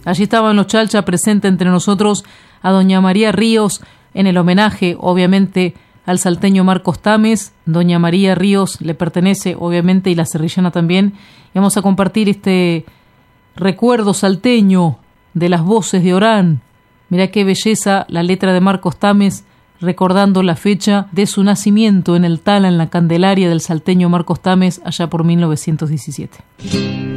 Allí estaban los Chalcha, presente entre nosotros a doña María Ríos, en el homenaje, obviamente, al salteño Marcos Tames. Doña María Ríos le pertenece, obviamente, y la cerrillana también. Y vamos a compartir este recuerdo salteño de las voces de Orán. Mirá qué belleza la letra de Marcos Tames, recordando la fecha de su nacimiento en el Tala, en la Candelaria del salteño Marcos Tames, allá por 1917.